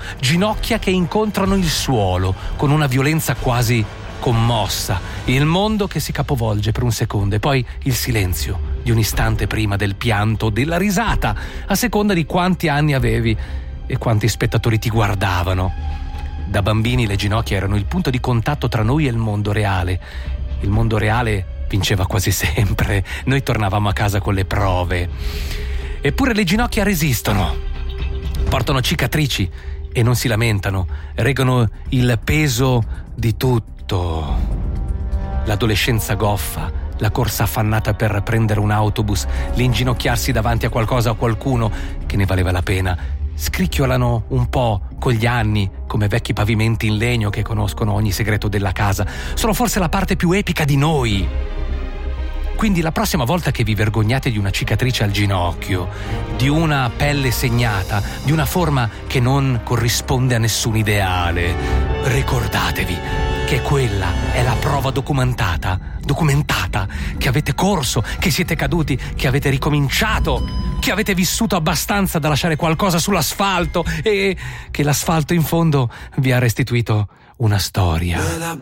ginocchia che incontrano il suolo con una violenza quasi commossa, il mondo che si capovolge per un secondo e poi il silenzio di un istante prima del pianto o della risata, a seconda di quanti anni avevi e quanti spettatori ti guardavano. Da bambini le ginocchia erano il punto di contatto tra noi e il mondo reale. Il mondo reale vinceva quasi sempre, noi tornavamo a casa con le prove. Eppure le ginocchia resistono, portano cicatrici e non si lamentano, reggono il peso di tutto. L'adolescenza goffa, la corsa affannata per prendere un autobus, l'inginocchiarsi davanti a qualcosa o qualcuno che ne valeva la pena, scricchiolano un po' con gli anni come vecchi pavimenti in legno che conoscono ogni segreto della casa. Sono forse la parte più epica di noi. Quindi la prossima volta che vi vergognate di una cicatrice al ginocchio, di una pelle segnata, di una forma che non corrisponde a nessun ideale, ricordatevi che quella è la prova documentata, che avete corso, che siete caduti, che avete ricominciato, che avete vissuto abbastanza da lasciare qualcosa sull'asfalto e che l'asfalto in fondo vi ha restituito una storia.